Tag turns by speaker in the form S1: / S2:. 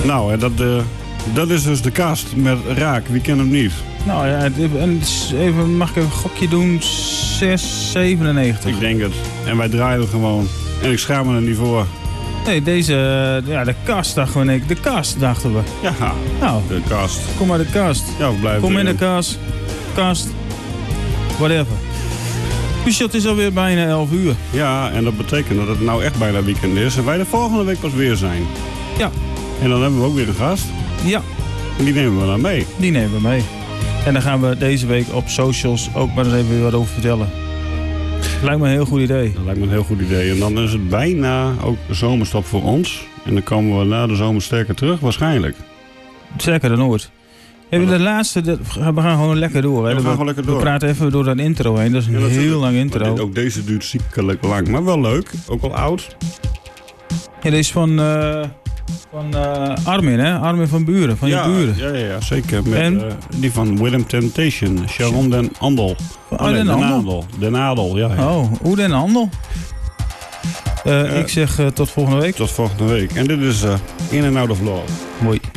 S1: Nou, en dat is dus de kast met Raak. Wie kent hem niet?
S2: Nou ja, even, mag ik even een gokje doen? 6,97.
S1: Ik denk het. En wij draaien het gewoon. En ik schaam me er niet voor.
S2: Nee, deze, de kast dachten we. De kast dachten we.
S1: Ja,
S2: Nou,
S1: de kast.
S2: kom maar de kast.
S1: Ja, we blijven
S2: Kom in de
S1: erin.
S2: kast. Whatever. Dus het is alweer bijna 11 uur.
S1: Ja, en dat betekent dat het nou echt bijna weekend is. En wij de volgende week pas weer zijn.
S2: Ja.
S1: En dan hebben we ook weer een gast.
S2: Ja,
S1: En die nemen we dan mee.
S2: die nemen we mee. En dan gaan we deze week op socials ook maar eens even weer wat over vertellen. Lijkt me een heel goed idee.
S1: Dat lijkt me een heel goed idee. En dan is het bijna ook de zomerstop voor ons. En dan komen we na de zomer sterker terug, waarschijnlijk.
S2: Sterker dan ooit. Even de laatste, we gaan gewoon lekker door. Hè.
S1: Ja, we gaan gewoon lekker door.
S2: We praten even door dat intro heen. Dat is een heel lang intro.
S1: Ook deze duurt ziekelijk lang, maar wel leuk. Ook wel oud.
S2: Ja, deze is van Armin, hè? Armin van Buren, van je buren.
S1: Ja, zeker. Met die van Willem Temptation, Sharon den Andel.
S2: Den Andel?
S1: Den Adel, ja.
S2: Oh, hoe Den Handel? Ik zeg tot volgende week.
S1: Tot volgende week. En dit is In and Out of Love.
S2: Mooi.